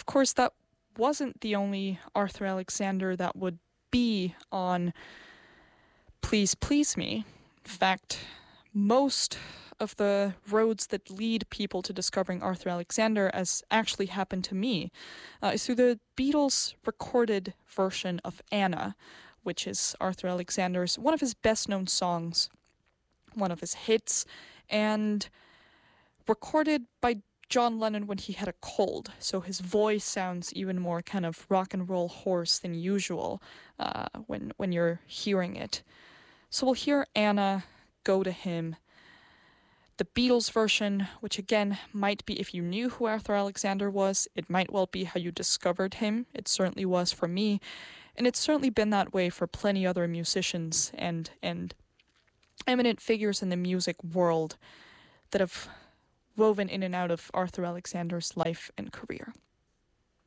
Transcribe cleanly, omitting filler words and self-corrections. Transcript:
Of course, that wasn't the only Arthur Alexander that would be on Please Please Me. In fact, most of the roads that lead people to discovering Arthur Alexander, as actually happened to me, is through the Beatles' recorded version of Anna, which is Arthur Alexander's one of his best known songs, one of his hits, and recorded by John Lennon when he had a cold, so his voice sounds even more kind of rock and roll hoarse than usual when you're hearing it. So we'll hear Anna, Go to Him, the Beatles version, which again might be, if you knew who Arthur Alexander was, it might well be how you discovered him. It certainly was for me, and it's certainly been that way for plenty other musicians and eminent figures in the music world that have woven in and out of Arthur Alexander's life and career.